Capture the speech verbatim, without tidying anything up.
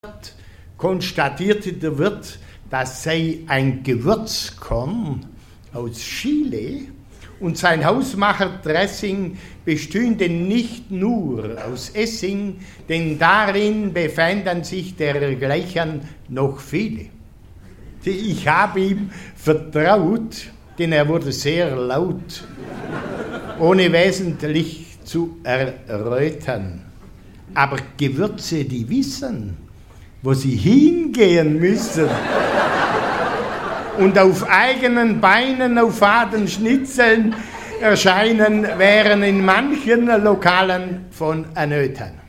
konstatierte der Wirt, das sei ein Gewürzkorn aus Chile und sein Hausmacherdressing bestünde nicht nur aus Essing, denn darin befänden sich dergleichen noch viele. Ich habe ihm vertraut, denn er wurde sehr laut, ohne wesentlich zu erröten. Aber Gewürze, die wissen, wo sie hingehen müssen und auf eigenen Beinen auf Faden schnitzeln erscheinen, wären in manchen Lokalen von Annöten.